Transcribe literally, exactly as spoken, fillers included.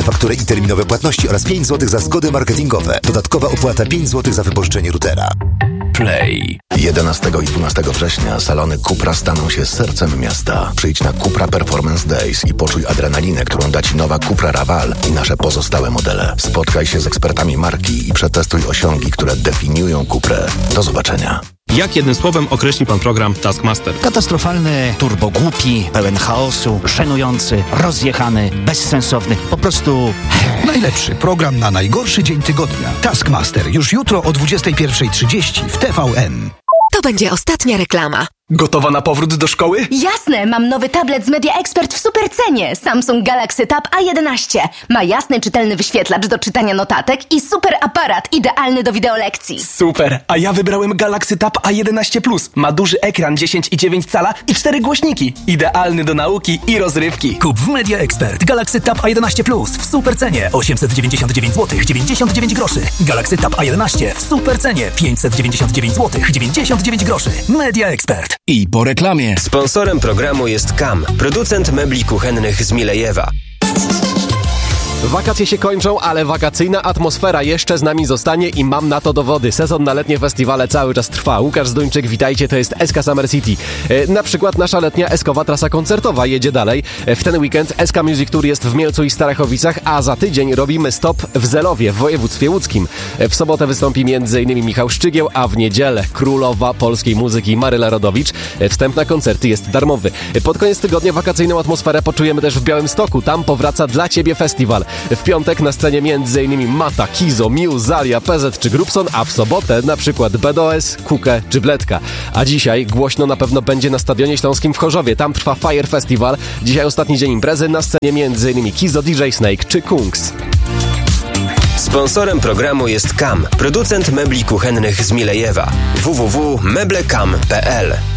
fakturę i terminowe płatności oraz pięć złotych za zgody marketingowe. Dodatkowa opłata pięć złotych za wypożyczenie routera. Play. jedenastego i dwunastego września salony Cupra staną się sercem miasta. Przyjdź na Cupra Performance Days i poczuj adrenalinę, którą da Ci nowa Cupra Raval i nasze pozostałe modele. Spotkaj się z ekspertami marki i przetestuj osiągi, które definiują Cuprę. Do zobaczenia. Jak jednym słowem określi pan program Taskmaster? Katastrofalny, turbogłupi, pełen chaosu, żenujący, rozjechany, bezsensowny. Po prostu... Najlepszy program na najgorszy dzień tygodnia. Taskmaster już jutro o dwudziestej pierwszej trzydzieści w T V N. To będzie ostatnia reklama. Gotowa na powrót do szkoły? Jasne, mam nowy tablet z Media Expert w supercenie. Samsung Galaxy Tab A jedenaście. Ma jasny, czytelny wyświetlacz do czytania notatek i super aparat idealny do wideolekcji. Super, a ja wybrałem Galaxy Tab A jedenaście plus. Ma duży ekran dziesięć i dziewięć cala i cztery głośniki. Idealny do nauki i rozrywki. Kup w Media Expert Galaxy Tab A jedenaście plus w supercenie osiemset dziewięćdziesiąt dziewięć złotych dziewięćdziesiąt dziewięć groszy. Galaxy Tab A jedenaście w supercenie pięćset dziewięćdziesiąt dziewięć złotych dziewięćdziesiąt dziewięć groszy. Media Expert. I po reklamie. Sponsorem programu jest K A M, producent mebli kuchennych z Milejewa. Wakacje się kończą, ale wakacyjna atmosfera jeszcze z nami zostanie i mam na to dowody. Sezon na letnie festiwale cały czas trwa. Łukasz Zduńczyk, witajcie, to jest S K Summer City. E, na przykład nasza letnia eskowa trasa koncertowa jedzie dalej. E, w ten weekend S K Music Tour jest w Mielcu i Starachowicach, a za tydzień robimy stop w Zelowie w województwie łódzkim. E, w sobotę wystąpi m.in. Michał Szczygieł, a w niedzielę królowa polskiej muzyki Maryla Rodowicz. E, wstęp na koncerty jest darmowy. E, pod koniec tygodnia wakacyjną atmosferę poczujemy też w Białymstoku. Tam powraca Dla Ciebie festiwal. W piątek na scenie m.in. Mata, Kizo, Miu, Zalia, P Z czy Grubson, a w sobotę na przykład B D O S, Kukę czy Bledka. A dzisiaj głośno na pewno będzie na Stadionie Śląskim w Chorzowie. Tam trwa Fire Festival. Dzisiaj ostatni dzień imprezy. Na scenie m.in. Kizo, D J Snake czy Kungs. Sponsorem programu jest K A M, producent mebli kuchennych z Milejewa. w w w kropka meble kam kropka p l